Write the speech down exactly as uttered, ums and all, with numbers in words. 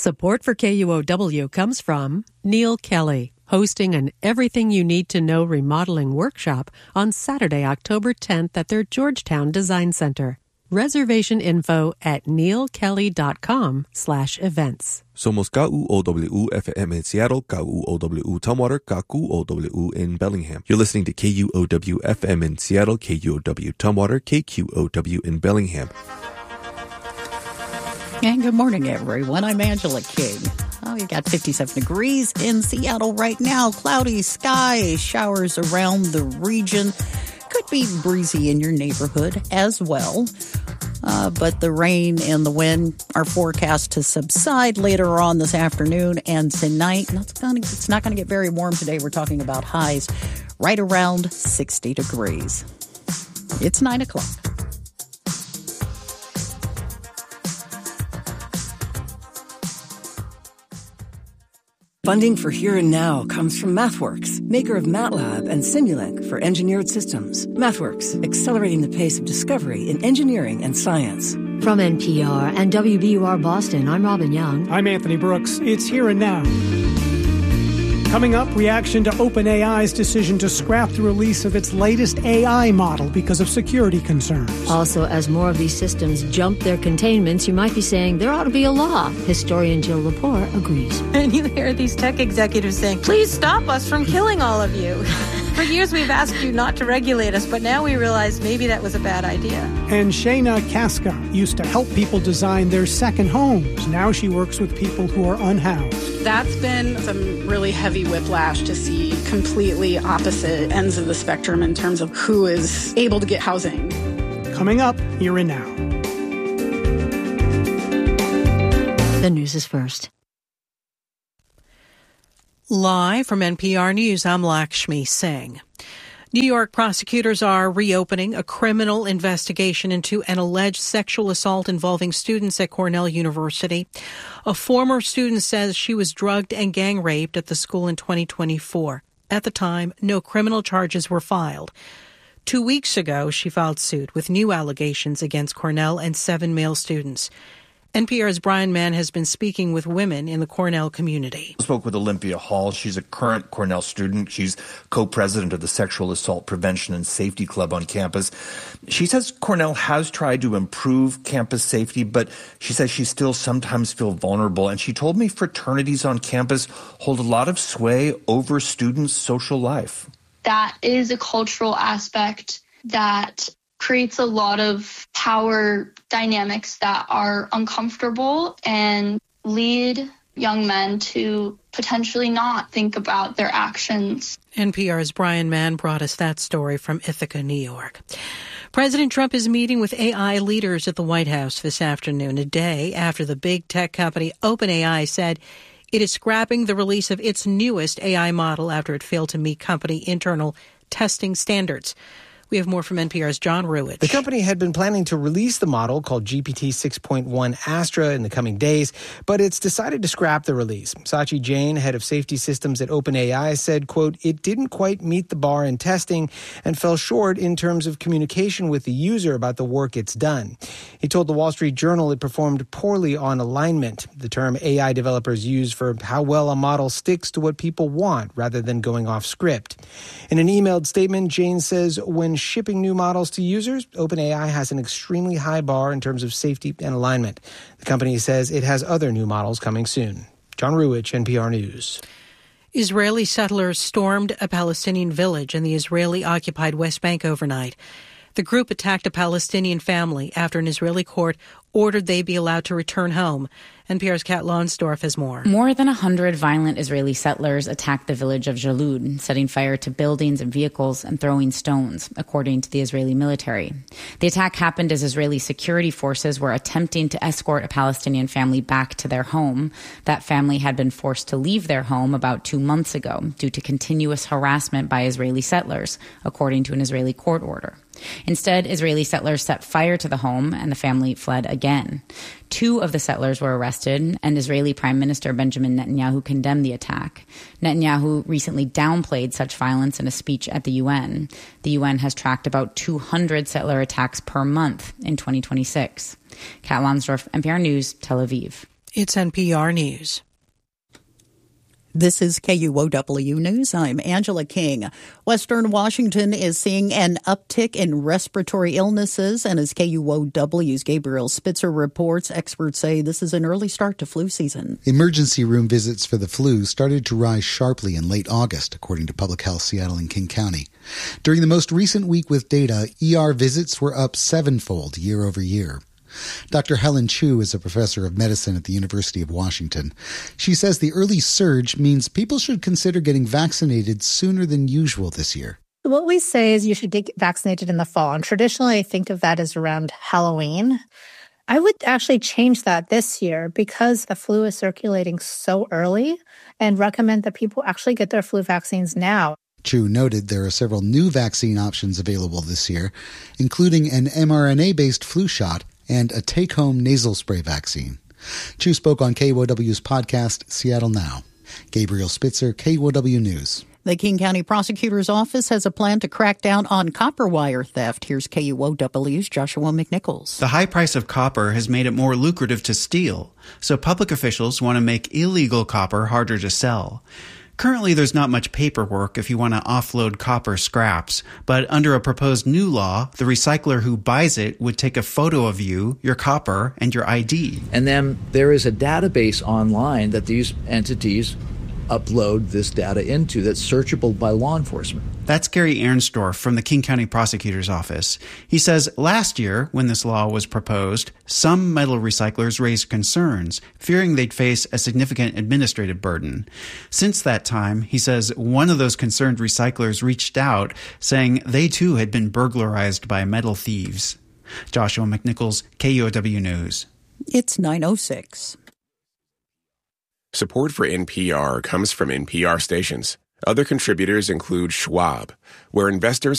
Support for K U O W comes from Neil Kelly, hosting an Everything You Need to Know remodeling workshop on Saturday, October tenth at their Georgetown Design Center. Reservation info at neilkelly.com slash events. Somos K U O W F M in Seattle, K U O W Tumwater, K U O W in Bellingham. You're listening to K U O W F M in Seattle, K U O W Tumwater, K Q O W in Bellingham. And good morning, everyone. I'm Angela King. Oh, you got fifty-seven degrees in Seattle right now. Cloudy skies, showers around the region. Could be breezy in your neighborhood as well. Uh, but the rain and the wind are forecast to subside later on this afternoon and tonight. It's, gonna, it's not going to get very warm today. We're talking about highs right around sixty degrees. It's nine o'clock. Funding for Here and Now comes from MathWorks, maker of MATLAB and Simulink for engineered systems. MathWorks, accelerating the pace of discovery in engineering and science. From N P R and W B U R Boston, I'm Robin Young. I'm Anthony Brooks. It's Here and Now. Coming up, reaction to OpenAI's decision to scrap the release of its latest A I model because of security concerns. Also, as more of these systems jump their containments, you might be saying there ought to be a law. Historian Jill Lepore agrees. And you hear these tech executives saying, please stop us from killing all of you. For years we've asked you not to regulate us, but now we realize maybe that was a bad idea. And Shayna Casca used to help people design their second homes. Now she works with people who are unhoused. That's been some really heavy whiplash to see completely opposite ends of the spectrum in terms of who is able to get housing. Coming up, Here and Now. The news is first. Live from N P R News, I'm Lakshmi Singh. New York prosecutors are reopening a criminal investigation into an alleged sexual assault involving students at Cornell University. A former student says she was drugged and gang raped at the school in twenty twenty-four. At the time, no criminal charges were filed. Two weeks ago, she filed suit with new allegations against Cornell and seven male students. N P R's Brian Mann has been speaking with women in the Cornell community. I spoke with Olympia Hall. She's a current Cornell student. She's co-president of the Sexual Assault Prevention and Safety Club on campus. She says Cornell has tried to improve campus safety, but she says she still sometimes feels vulnerable. And she told me fraternities on campus hold a lot of sway over students' social life. That is a cultural aspect that creates a lot of power dynamics that are uncomfortable and lead young men to potentially not think about their actions. N P R's Brian Mann brought us that story from Ithaca, New York. President Trump is meeting with A I leaders at the White House this afternoon, a day after the big tech company OpenAI said it is scrapping the release of its newest A I model after it failed to meet company internal testing standards. We have more from N P R's John Ruwitch. The company had been planning to release the model called G P T six point one Astra in the coming days, but it's decided to scrap the release. Sachi Jain, head of safety systems at OpenAI, said, quote, it didn't quite meet the bar in testing and fell short in terms of communication with the user about the work it's done. He told the Wall Street Journal it performed poorly on alignment, the term A I developers use for how well a model sticks to what people want rather than going off script. In an emailed statement, Jain says when shipping new models to users, OpenAI has an extremely high bar in terms of safety and alignment. The company says it has other new models coming soon. John Ruwitch, N P R News. Israeli settlers stormed a Palestinian village in the Israeli-occupied West Bank overnight. The group attacked a Palestinian family after an Israeli court ordered they be allowed to return home. N P R's Kat Lonsdorf has more. More than one hundred violent Israeli settlers attacked the village of Jalud, setting fire to buildings and vehicles and throwing stones, according to the Israeli military. The attack happened as Israeli security forces were attempting to escort a Palestinian family back to their home. That family had been forced to leave their home about two months ago due to continuous harassment by Israeli settlers, according to an Israeli court order. Instead, Israeli settlers set fire to the home and the family fled again. Two of the settlers were arrested, and Israeli Prime Minister Benjamin Netanyahu condemned the attack. Netanyahu recently downplayed such violence in a speech at the U N. The U N has tracked about two hundred settler attacks per month in twenty twenty-six. Kat Lonsdorf, N P R News, Tel Aviv. It's N P R News. This is K U O W News. I'm Angela King. Western Washington is seeing an uptick in respiratory illnesses, and as K U O W's Gabriel Spitzer reports, experts say this is an early start to flu season. Emergency room visits for the flu started to rise sharply in late August, according to Public Health Seattle and King County. During the most recent week with data, E R visits were up sevenfold year over year. Doctor Helen Chu is a professor of medicine at the University of Washington. She says the early surge means people should consider getting vaccinated sooner than usual this year. What we say is you should get vaccinated in the fall. And traditionally, I think of that as around Halloween. I would actually change that this year because the flu is circulating so early and recommend that people actually get their flu vaccines now. Chu noted there are several new vaccine options available this year, including an mRNA-based flu shot and a take-home nasal spray vaccine. Chu spoke on K U O W's podcast, Seattle Now. Gabriel Spitzer, K U O W News. The King County Prosecutor's Office has a plan to crack down on copper wire theft. Here's K U O W's Joshua McNichols. The high price of copper has made it more lucrative to steal, so public officials want to make illegal copper harder to sell. Currently, there's not much paperwork if you want to offload copper scraps, but under a proposed new law, the recycler who buys it would take a photo of you, your copper, and your I D. And then there is a database online that these entities upload this data into that's searchable by law enforcement. That's Gary Ernstorff from the King County Prosecutor's Office. He says last year, when this law was proposed, some metal recyclers raised concerns, fearing they'd face a significant administrative burden. Since that time, he says one of those concerned recyclers reached out, saying they too had been burglarized by metal thieves. Joshua McNichols, K U O W News. It's nine oh six. Support for N P R comes from N P R stations. Other contributors include Schwab, where investors